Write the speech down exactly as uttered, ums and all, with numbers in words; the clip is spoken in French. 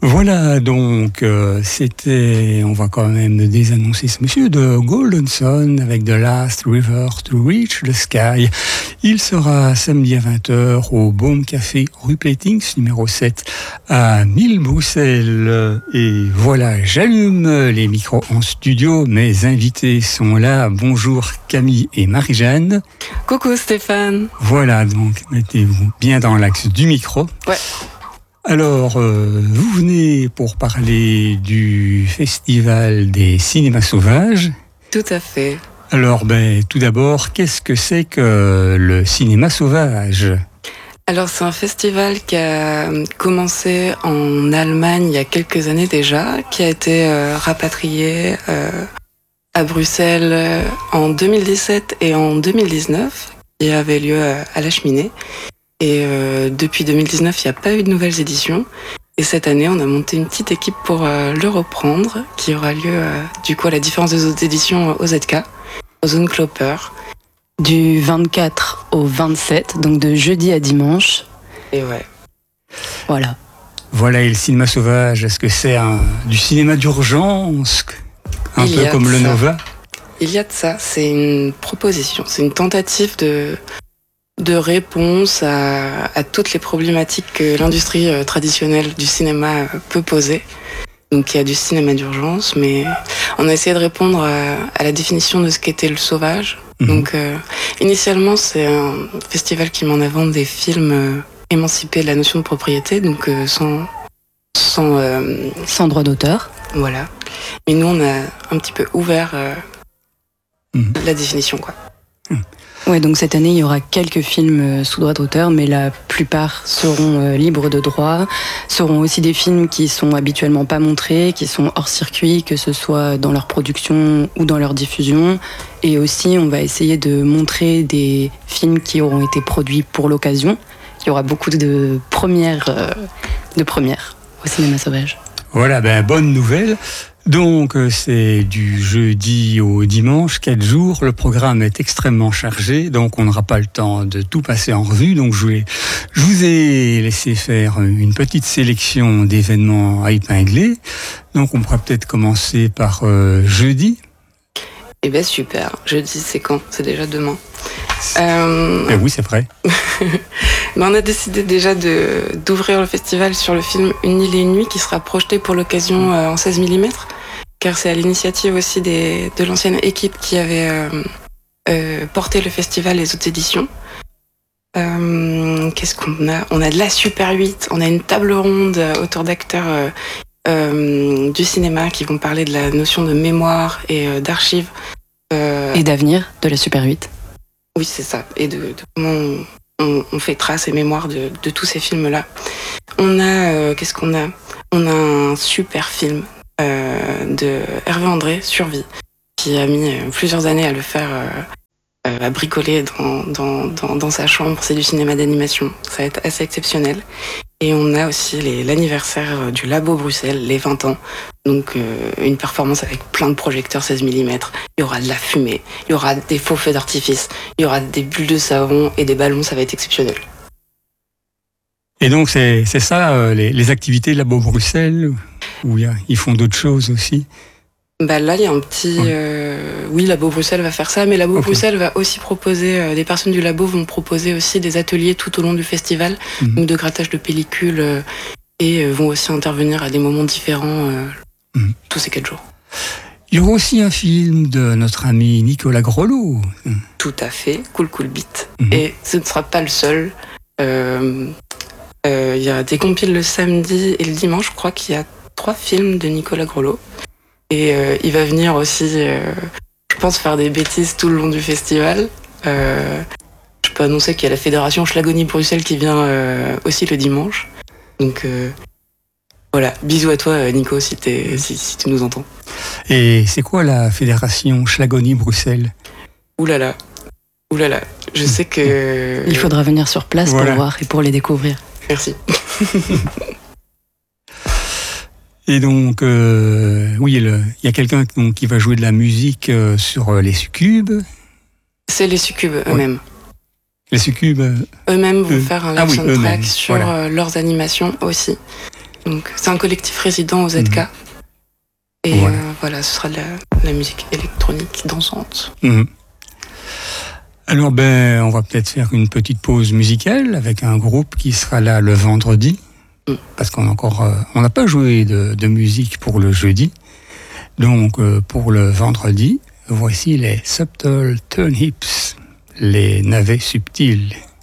Voilà, donc euh, c'était, on va quand même désannoncer ce monsieur de Golden Sun avec The Last River to Reach the Sky. Il sera samedi à vingt heures au Baume Café rue Plétings, numéro sept à mille Bruxelles. Et voilà, j'allume les micros en studio, mes invités sont là. Bonjour Camille et Marie-Jeanne. Coucou Stéphane. Voilà, donc mettez-vous bien dans l'axe du micro. Ouais. Alors, euh, vous venez pour parler du Festival des cinémas sauvages. Tout à fait. Alors, ben, tout d'abord, qu'est-ce que c'est que le cinéma sauvage ? Alors, c'est un festival qui a commencé en Allemagne il y a quelques années déjà, qui a été euh, rapatrié euh, à Bruxelles euh, en deux mille dix-sept et en deux mille dix-neuf, qui avait lieu à, à la Cheminée. Et euh, depuis deux mille dix-neuf, il n'y a pas eu de nouvelles éditions. Et cette année, on a monté une petite équipe pour euh, le reprendre, qui aura lieu, euh, du coup, à la différence des autres éditions, euh, au Z K, au Zone Cloper. Du vingt-quatre au vingt-sept, donc de jeudi à dimanche. Et ouais. Voilà. Voilà, et le cinéma sauvage, est-ce que c'est un, du cinéma d'urgence, un Il peu comme le ça. Nova ? Il y a de ça, c'est une proposition, c'est une tentative de... de réponse à, à toutes les problématiques que l'industrie euh, traditionnelle du cinéma euh, peut poser. Donc il y a du cinéma d'urgence, mais on a essayé de répondre à, à la définition de ce qu'était le sauvage. Mmh. Donc euh, initialement, c'est un festival qui met en avant des films euh, émancipés de la notion de propriété, donc euh, sans sans euh, sans droit d'auteur. Voilà. Mais nous, on a un petit peu ouvert euh, mmh. la définition, quoi. Mmh. Ouais, donc cette année, il y aura quelques films sous droit d'auteur, mais la plupart seront euh, libres de droit. Seront aussi des films qui sont habituellement pas montrés, qui sont hors circuit, que ce soit dans leur production ou dans leur diffusion. Et aussi, on va essayer de montrer des films qui auront été produits pour l'occasion. Il y aura beaucoup de premières, euh, de premières au cinéma sauvage. Voilà, ben bonne nouvelle. Donc, c'est du jeudi au dimanche, quatre jours. Le programme est extrêmement chargé, donc on n'aura pas le temps de tout passer en revue. Donc, je, vais, je vous ai laissé faire une petite sélection d'événements à épingler. Donc, on pourra peut-être commencer par euh, jeudi. Eh bien, super. Jeudi, c'est quand ? C'est déjà demain. Euh... Eh oui, c'est vrai. Ben, on a décidé déjà de, d'ouvrir le festival sur le film Une île et une nuit qui sera projeté pour l'occasion euh, en seize millimètres, car c'est à l'initiative aussi des, de l'ancienne équipe qui avait euh, euh, porté le festival les autres éditions. Euh, qu'est-ce qu'on a ? On a de la Super huit, on a une table ronde autour d'acteurs euh, euh, du cinéma qui vont parler de la notion de mémoire et euh, d'archives. Euh... Et d'avenir de la Super huit. Oui, c'est ça. Et de, de comment on, on, on fait trace et mémoire de, de tous ces films-là. On a, euh, qu'est-ce qu'on a ? On a un super film euh, de Hervé André, Survie, qui a mis plusieurs années à le faire, euh, à bricoler dans, dans, dans, dans sa chambre. C'est du cinéma d'animation. Ça va être assez exceptionnel. Et on a aussi les, l'anniversaire du Labo Bruxelles, les vingt ans. Donc euh, une performance avec plein de projecteurs seize millimètres. Il y aura de la fumée, il y aura des faux feux d'artifice, il y aura des bulles de savon et des ballons, ça va être exceptionnel. Et donc c'est, c'est ça, euh, les, les activités Labo Bruxelles, où y a, ils font d'autres choses aussi ? Bah là, il y a un petit... Ouais. Euh, oui, Labo Bruxelles va faire ça, mais Labo okay. Bruxelles va aussi proposer... Euh, des personnes du labo vont proposer aussi des ateliers tout au long du festival, mmh. donc de grattage de pellicules, euh, et euh, vont aussi intervenir à des moments différents euh, mmh. tous ces quatre jours. Il y aura aussi un film de notre ami Nicolas Grelot. Tout à fait, Cool Cool Beat. Mmh. Et ce ne sera pas le seul. Euh, euh, il y a des compiles le samedi et le dimanche, je crois qu'il y a trois films de Nicolas Grelot. Et euh, il va venir aussi, euh, je pense, faire des bêtises tout le long du festival. Euh, je peux annoncer qu'il y a la fédération Schlagonie Bruxelles qui vient euh, aussi le dimanche. Donc euh, voilà, bisous à toi Nico si, t'es, si, si tu nous entends. Et c'est quoi la fédération Schlagonie Bruxelles ? Ouh là là, ouh là là, je mmh. sais que... Il faudra venir sur place voilà. pour voir et pour les découvrir. Merci. Et donc, euh, oui, il y a quelqu'un donc, qui va jouer de la musique euh, sur euh, les succubes. C'est les succubes eux-mêmes. Ouais. Les succubes euh, Eux-mêmes vont eux. faire un ah, oui, soundtrack eux-mêmes. sur voilà. leurs animations aussi. Donc c'est un collectif résident au Z K. Mmh. Et voilà. Euh, voilà, ce sera de la, la musique électronique dansante. Mmh. Alors ben, on va peut-être faire une petite pause musicale avec un groupe qui sera là le vendredi, mmh. parce qu'on a encore, euh, on n'a pas joué de, de musique pour le jeudi. Donc euh, pour le vendredi, voici les Subtle Turnips, les navets subtils.